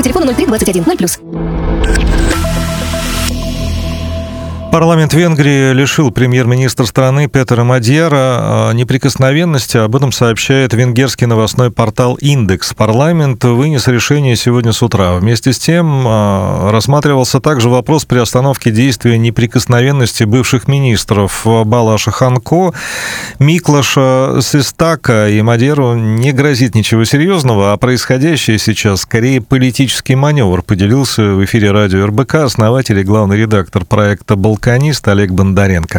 телефону 03 21 0+. Парламент Венгрии лишил премьер-министра страны Петера Мадьяра неприкосновенности. Об этом сообщает венгерский новостной портал «Индекс». Парламент вынес решение сегодня с утра. Вместе с тем рассматривался также вопрос приостановки действия неприкосновенности бывших министров Балаша Ханко, Миклоша Систака, и Мадьяру не грозит ничего серьезного, а происходящее сейчас скорее политический маневр, поделился в эфире радио РБК основатель и главный редактор проекта «Балканист» Олег Бондаренко.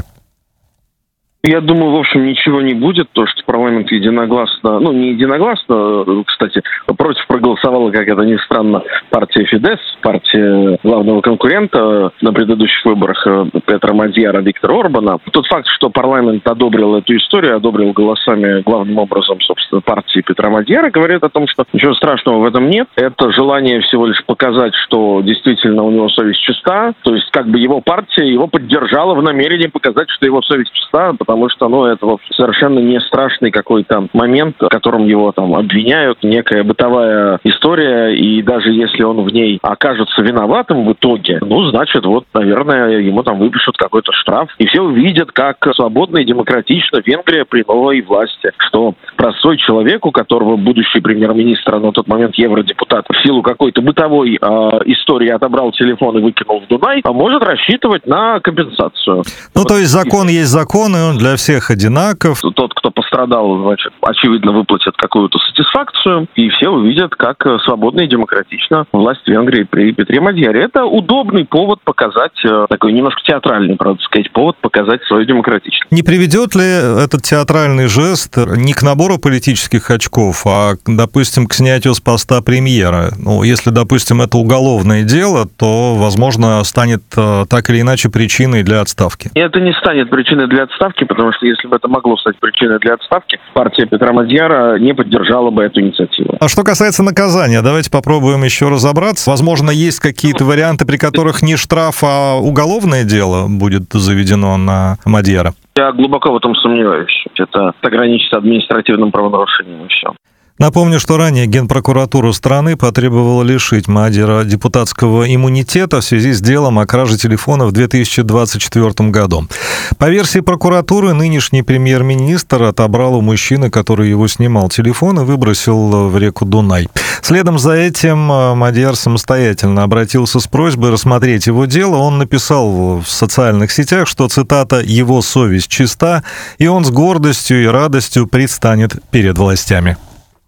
Я думаю, в общем, ничего не будет, то, что парламент единогласно, не единогласно, кстати, против проголосовала, как это ни странно, партия Фидес, партия главного конкурента на предыдущих выборах Петра Мадьяра, Виктора Орбана. Тот факт, что парламент одобрил эту историю, одобрил голосами главным образом, собственно, партии Петра Мадьяра, говорит о том, что ничего страшного в этом нет. Это желание всего лишь показать, что действительно у него совесть чиста, то есть как бы его партия его поддержала в намерении показать, что его совесть чиста, потому что, это совершенно не страшный какой-то момент, в котором его там обвиняют, некая бытовая история, и даже если он в ней окажется виноватым в итоге, значит, наверное, ему там выпишут какой-то штраф, и все увидят, как свободно и демократично Венгрия при новой власти, что простой человек, у которого будущий премьер-министр, а на тот момент евродепутат, в силу какой-то бытовой истории отобрал телефон и выкинул в Дунай, может рассчитывать на компенсацию. То есть закон есть закон, и он для всех одинаков. Тот, кто пострадал, значит, очевидно, выплатит какую-то сатисфакцию, и все увидят, как свободно и демократично власть Венгрии при Петре Мадьяре. Это удобный повод показать, такой немножко театральный, правда сказать, повод показать свою демократичность. Не приведет ли этот театральный жест не к набору политических очков, а, допустим, к снятию с поста премьера? Если, допустим, это уголовное дело, то, возможно, станет так или иначе причиной для отставки. Это не станет причиной для отставки, потому что если бы это могло стать причиной для отставки, партия Петра Мадьяра не поддержала бы эту инициативу. А что касается наказания, давайте попробуем еще разобраться. Возможно, есть какие-то варианты, при которых не штраф, а уголовное дело будет заведено на Мадьяра? Я глубоко в этом сомневаюсь. Это ограничится административным правонарушением и все. Напомню, что ранее Генпрокуратура страны потребовала лишить Мадьяра депутатского иммунитета в связи с делом о краже телефона в 2024 году. По версии прокуратуры, нынешний премьер-министр отобрал у мужчины, который его снимал, телефон и выбросил в реку Дунай. Следом за этим Мадьяр самостоятельно обратился с просьбой рассмотреть его дело. Он написал в социальных сетях, что, цитата, «его совесть чиста, и он с гордостью и радостью предстанет перед властями».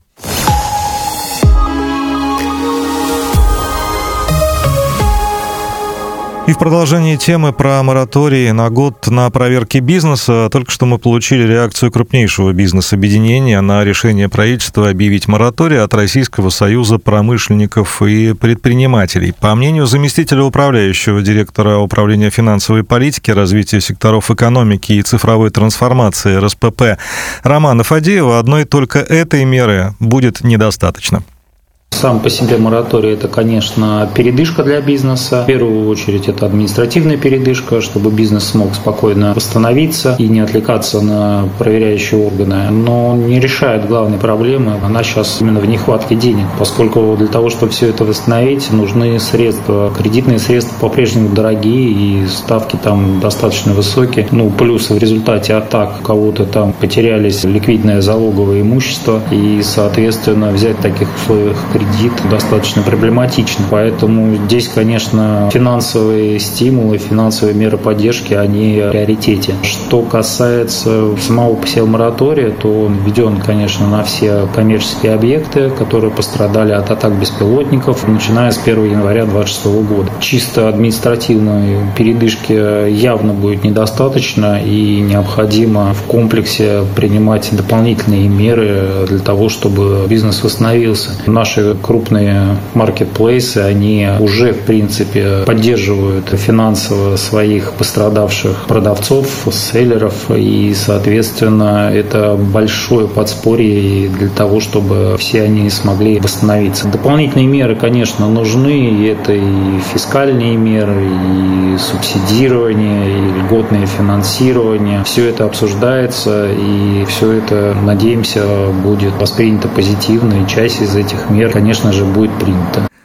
И в продолжении темы про мораторий на год на проверки бизнеса, только что мы получили реакцию крупнейшего бизнес-объединения на решение правительства объявить мораторий от Российского союза промышленников и предпринимателей. По мнению заместителя управляющего директора управления финансовой политики, развития секторов экономики и цифровой трансформации РСПП Романа Фадеева, одной только этой меры будет недостаточно. Сам по себе мораторий – это, конечно, передышка для бизнеса. В первую очередь, это административная передышка, чтобы бизнес смог спокойно восстановиться и не отвлекаться на проверяющие органы. Но он не решает главной проблемы. Она сейчас именно в нехватке денег, поскольку для того, чтобы все это восстановить, нужны средства. Кредитные средства по-прежнему дорогие, и ставки там достаточно высокие. Плюс в результате атак у кого-то там потерялись ликвидное залоговое имущество, и, соответственно, взять в таких условиях кредит достаточно проблематично. Поэтому здесь, конечно, финансовые стимулы, финансовые меры поддержки, они в приоритете. Что касается самого по себе моратория, то он введен, конечно, на все коммерческие объекты, которые пострадали от атак беспилотников, начиная с 1 января 2026 года. Чисто административной передышки явно будет недостаточно, и необходимо в комплексе принимать дополнительные меры для того, чтобы бизнес восстановился. Наши крупные маркетплейсы, они уже, в принципе, поддерживают финансово своих пострадавших продавцов, селлеров, и, соответственно, это большое подспорье для того, чтобы все они смогли восстановиться. Дополнительные меры, конечно, нужны, и это и фискальные меры, и субсидирование, и льготное финансирование. Все это обсуждается, и все это, надеемся, будет воспринято позитивно, и часть из этих мер, конечно же, будет принято.